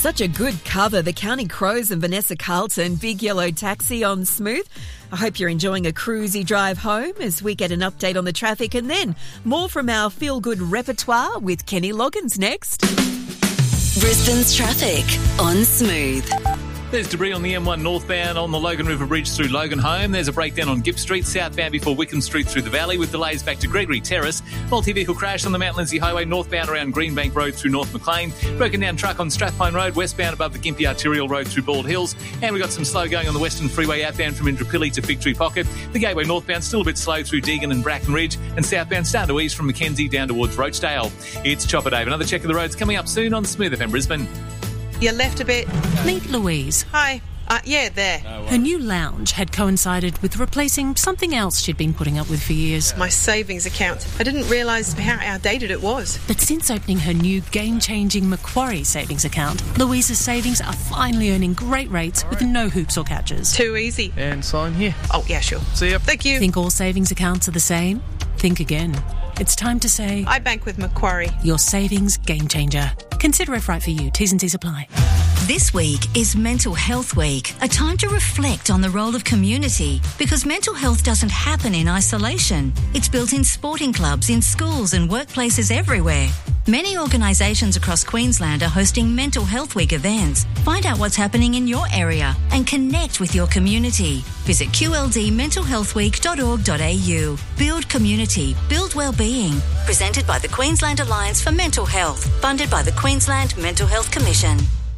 Such a good cover, the Counting Crows and Vanessa Carlton, Big Yellow Taxi on Smooth. I hope you're enjoying a cruisy drive home as we get an update on the traffic, and then more from our feel-good repertoire with Kenny Loggins next. Brisbane's traffic on Smooth. There's debris on the M1 northbound on the Logan River Bridge through Logan Home. There's a breakdown on Gibb Street, southbound before Wickham Street through the valley, with delays back to Gregory Terrace. Multi-vehicle crash on the Mount Lindsay Highway northbound around Greenbank Road through North Maclean. Broken down truck on Strathpine Road westbound above the Gympie Arterial Road through Bald Hills. And we've got some slow going on the Western Freeway outbound from Indooroopilly to Victory Pocket. The Gateway northbound still a bit slow through Deagon and Bracken Ridge, and southbound starting to ease from Mackenzie down towards Rochdale. It's Chopper Dave. Another check of the roads coming up soon on Smooth FM Brisbane. You left a bit. Meet Louise. Hi. Yeah, there. Her new lounge had coincided with replacing something else she'd been putting up with for years. My savings account. I didn't realise how outdated it was. But since opening her new game-changing Macquarie savings account, Louisa's savings are finally earning great rates with no hoops or catches. Too easy. And sign here. Oh, yeah, sure. See ya. Thank you. Think all savings accounts are the same? Think again. It's time to say... I bank with Macquarie. Your savings game changer. Consider if right for you. T's and C's apply. This week is Mental Health Week, a time to reflect on the role of community, because mental health doesn't happen in isolation. It's built in sporting clubs, in schools and workplaces everywhere. Many organisations across Queensland are hosting Mental Health Week events. Find out what's happening in your area and connect with your community. Visit qldmentalhealthweek.org.au. Build community, build wellbeing. Presented by the Queensland Alliance for Mental Health, funded by the Queensland Mental Health Commission.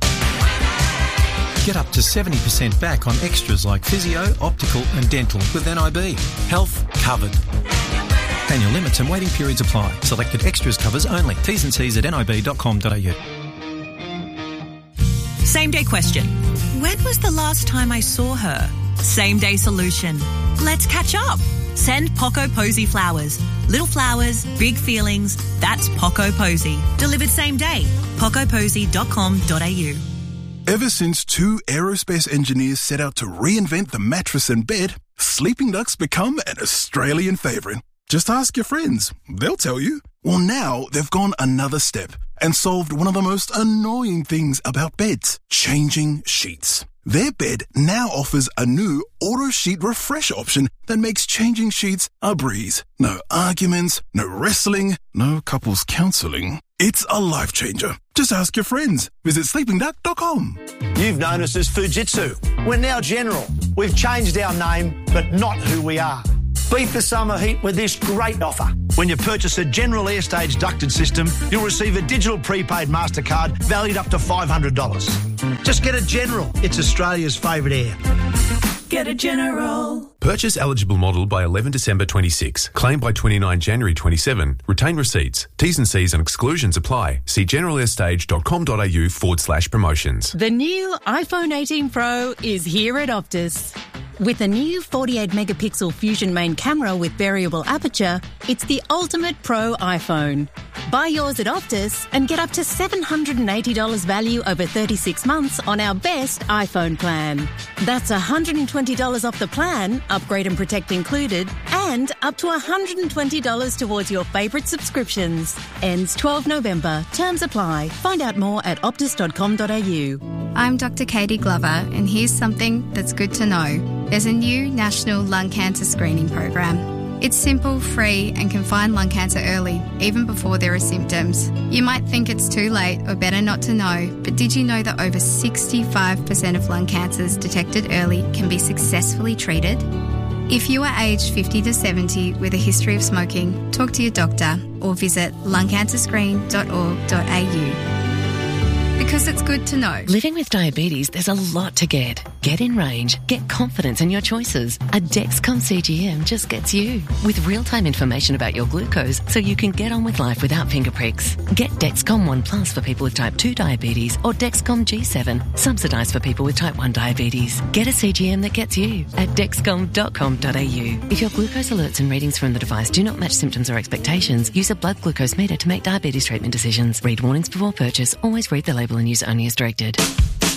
Get up to 70% back on extras like physio, optical and dental with NIB. Health covered. Annual limits and waiting periods apply. Selected extras covers only. T's and C's at nib.com.au. Same day question. When was the last time I saw her? Same day solution. Let's catch up. Send Poco Posy flowers. Little flowers, big feelings. That's Poco Posy. Delivered same day. pocoposy.com.au. Ever since two aerospace engineers set out to reinvent the mattress and bed, Sleeping Duck's become an Australian favourite. Just ask your friends. They'll tell you. Well, now they've gone another step and solved one of the most annoying things about beds, changing sheets. Their bed now offers a new auto sheet refresh option that makes changing sheets a breeze. No arguments, no wrestling, no couples counselling. It's a life changer. Just ask your friends. Visit sleepingduck.com. You've known us as Fujitsu. We're now General. We've changed our name, but not who we are. Beat the summer heat with this great offer. When you purchase a General Airstage ducted system, you'll receive a digital prepaid MasterCard valued up to $500. Just get a General. It's Australia's favourite air. Get a General. Purchase eligible model by 11 December 26. Claim by 29 January 27. Retain receipts. T's and C's and exclusions apply. See generalairstage.com.au/promotions. The new iPhone 18 Pro is here at Optus. With a new 48-megapixel Fusion main camera with variable aperture, it's the ultimate pro iPhone. Buy yours at Optus and get up to $780 value over 36 months on our best iPhone plan. That's $120 off the plan, upgrade and protect included, and up to $120 towards your favourite subscriptions. Ends 12 November. Terms apply. Find out more at optus.com.au. I'm Dr. Katie Glover, and here's something that's good to know. There's a new national lung cancer screening program. It's simple, free, and can find lung cancer early, even before there are symptoms. You might think it's too late or better not to know, but did you know that over 65% of lung cancers detected early can be successfully treated? If you are aged 50 to 70 with a history of smoking, talk to your doctor or visit lungcancerscreen.org.au. Because it's good to know. Living with diabetes, there's a lot to get. Get in range. Get confidence in your choices. A Dexcom CGM just gets you. With real-time information about your glucose so you can get on with life without finger pricks. Get Dexcom One Plus for people with type 2 diabetes or Dexcom G7, subsidised for people with type 1 diabetes. Get a CGM that gets you at dexcom.com.au. If your glucose alerts and readings from the device do not match symptoms or expectations, use a blood glucose meter to make diabetes treatment decisions. Read warnings before purchase. Always read the label and use only as directed.